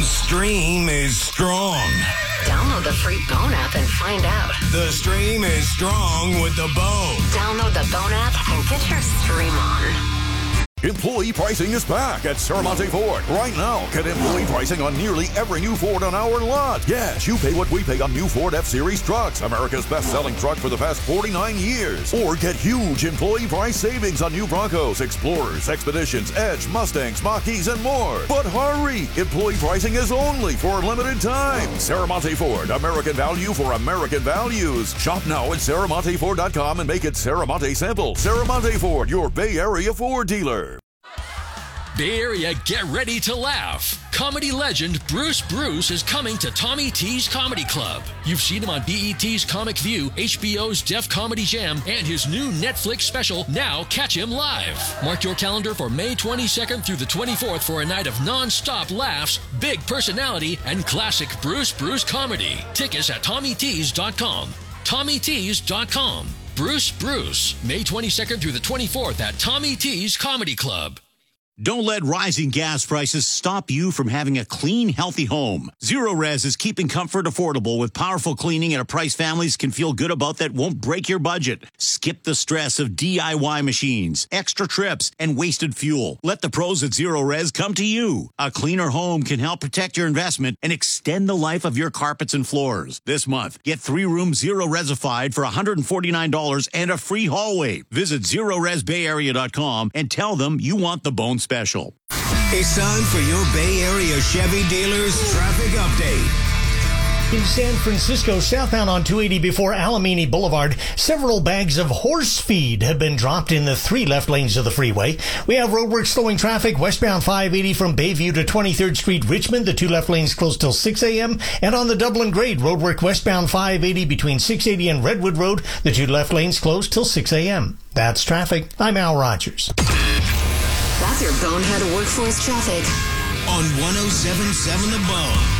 stream is strong. Download the free Bone app and find out. The stream is strong with the Bone. Download the Bone app and get your stream on. Employee pricing is back at Serramonte Ford. Right now, get employee pricing on nearly every new Ford on our lot. Yes, you pay what we pay on new Ford F-Series trucks, America's best-selling truck for the past 49 years. Or get huge employee price savings on new Broncos, Explorers, Expeditions, Edge, Mustangs, Mach-E's, and more. But hurry! Employee pricing is only for a limited time. Serramonte Ford, American value for American values. Shop now at SerramonteFord.com and make it Serramonte simple. Serramonte Ford, your Bay Area Ford dealer. Bay Area, get ready to laugh. Comedy legend Bruce Bruce is coming to Tommy T's Comedy Club. You've seen him on BET's Comic View, HBO's Def Comedy Jam, and his new Netflix special, Now Catch Him Live. Mark your calendar for May 22nd through the 24th for a night of non-stop laughs, big personality, and classic Bruce Bruce comedy. Tickets at TommyT's.com. TommyT's.com. Bruce Bruce, May 22nd through the 24th at Tommy T's Comedy Club. Don't let rising gas prices stop you from having a clean, healthy home. Zero Res is keeping comfort affordable with powerful cleaning at a price families can feel good about that won't break your budget. Skip the stress of DIY machines, extra trips, and wasted fuel. Let the pros at Zero Res come to you. A cleaner home can help protect your investment and extend the life of your carpets and floors. This month, get 3 rooms Zero Resified for $149 and a free hallway. Visit ZeroResBayArea.com and tell them you want the Bone Special. It's time for your Bay Area Chevy dealers traffic update. In San Francisco, southbound on 280 before Alameda Boulevard, several bags of horse feed have been dropped in the 3 left lanes of the freeway. We have roadwork slowing traffic westbound 580 from Bayview to 23rd Street, Richmond. The 2 left lanes closed till 6 a.m. And on the Dublin Grade, roadwork westbound 580 between 680 and Redwood Road. The 2 left lanes closed till 6 a.m. That's traffic. I'm Al Rogers. That's your Bonehead Workforce traffic on 107.7 The Bone.